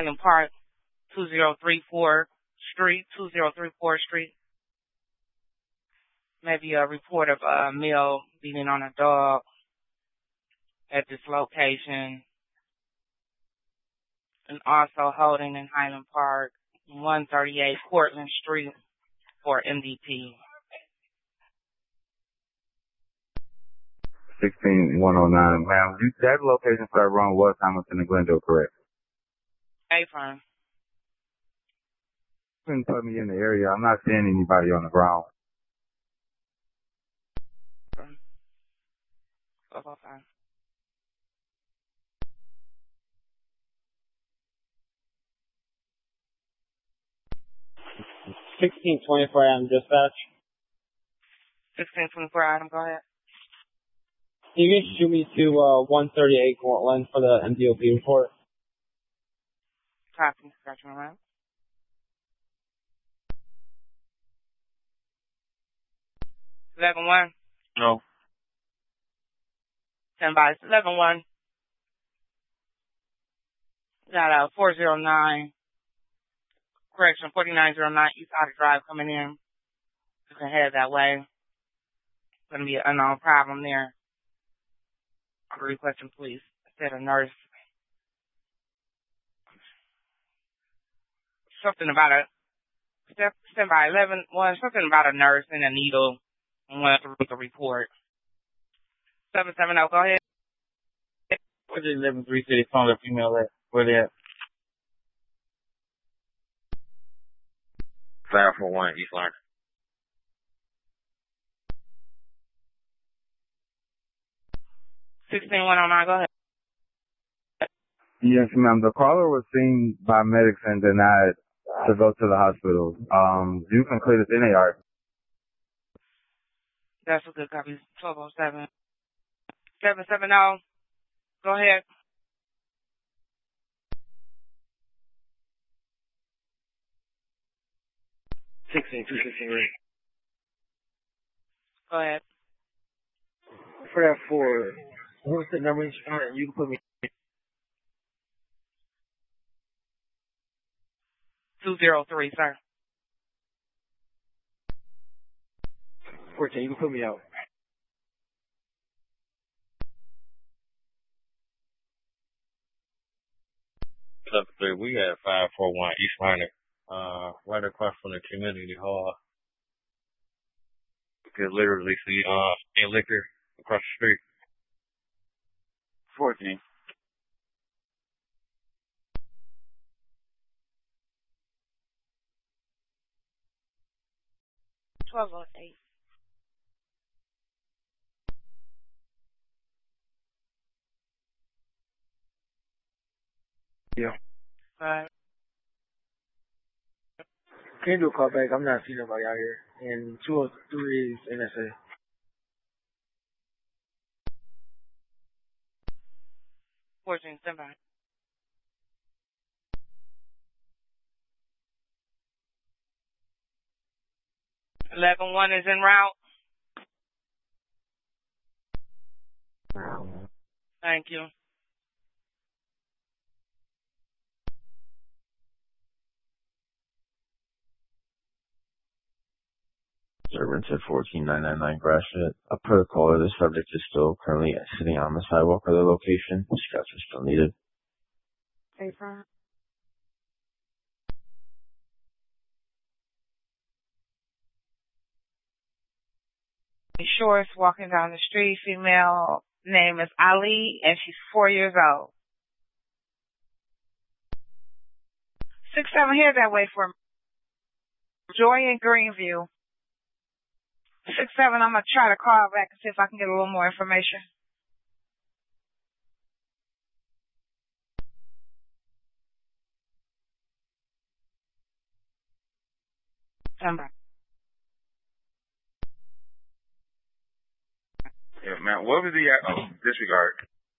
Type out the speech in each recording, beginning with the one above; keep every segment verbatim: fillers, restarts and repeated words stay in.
Highland Park, two zero three four Street, two zero three four Street. Maybe a report of a male beating on a dog at this location. And also holding in Highland Park, one thirty-eight Portland Street for M D P. sixteen one oh nine. Ma'am, you, that location started wrong was Hamilton and Glendale, correct? A-firm. You couldn't put me in the area. I'm not seeing anybody on the ground. twelve oh five. sixteen twenty-four Adam dispatch. sixteen twenty-four Adam, go ahead. You can shoot me to uh, one thirty-eight Cortland for the M D O P report. Copy. Got you around. eleven one. No. Stand by. eleven one. Got a four zero nine. Correction, forty-nine oh nine East Outer Drive coming in. You can head that way. Going to be an unknown problem there. I'm requesting police. I said a nurse. Something about a, step, stand by eleven one, something about a nurse and a needle. And went through the report. seven seven zero, go ahead. Where's the eleven three city phone the female at? Where they at? five four one East Line. sixteen one oh nine, go ahead. Yes, ma'am. The caller was seen by medics and denied to go to the hospital. Um, you can clear this N A R. That's a good copy. twelve oh seven. seven seven zero. Go ahead. sixteen two sixteen. Go ahead. For that four, what's the number? You can put me. two zero three, sir. fourteen, you can put me out. Up three, we at five four one East Line, uh, right across from the community hall. You could literally see, uh, a liquor across the street. fourteen. twelve oh eight. Yeah. Alright. Can you do a call back? I'm not seeing nobody out here. And two oh three is N S A. fourteen, stand by. eleven one is en route. Thank you. Servant at fourteen nine nine nine Gratiot. A per caller, the subject is still currently sitting on the sidewalk of the location. Scouts are still needed. Hey, Frank. Shorts walking down the street. Female name is Ali, and she's four years old. Six seven, head that way for me. Joy in Greenview. Six seven, I'm gonna try to call back and see if I can get a little more information. Stand by. Yeah, man, what was the, uh, oh, disregard.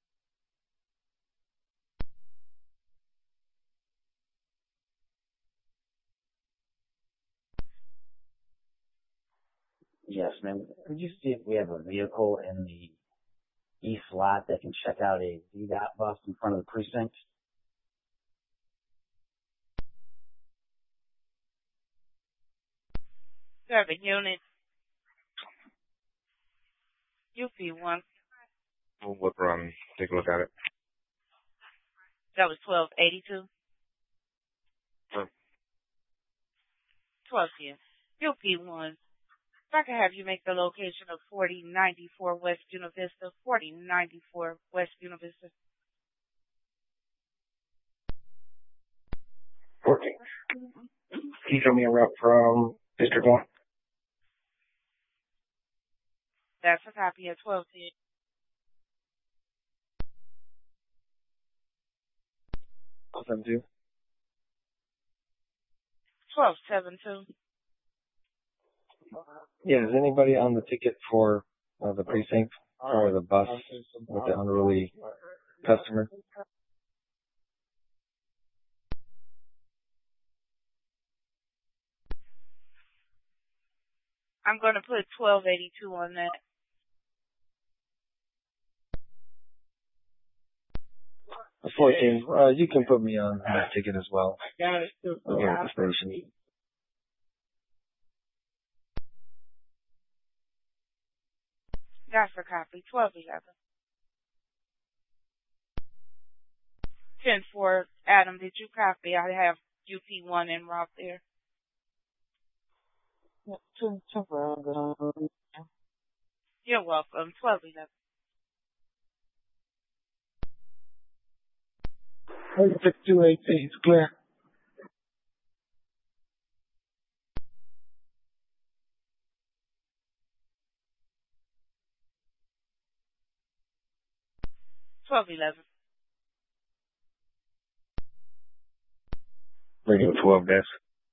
Yes, ma'am. Could you see if we have a vehicle in the east lot that can check out a V DOT bus in front of the precinct? You have a unit. U P one. We'll look around and take a look at it. That was twelve eighty-two. Sure. twelve ten. U P one. If I could have you make the location of forty ninety-four West Buena Vista. forty ninety-four West Buena Vista. fourteen. Can you show me a route from District one? That's a copy of twelve ten. seven two. twelve seventy-two. Yeah, is anybody on the ticket for uh, the precinct or the bus with the unruly customer? I'm going to put twelve eighty-two on that. fourteen. Uh, you can put me on that ticket as well. Got it. Here at the station. That's a copy. twelve eleven. ten four. Adam, did you copy? I have U P one en route there. You're welcome. twelve eleven. six two eight eight, it's clear. twelve eleven. Radio twelve desk.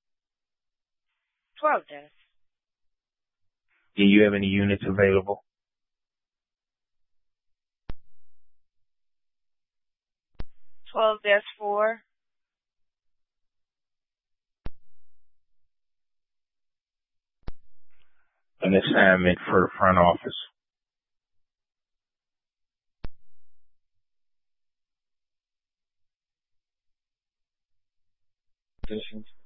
twelve desk. Do you have any units available? twelve desk four. An assignment for front office. Positions.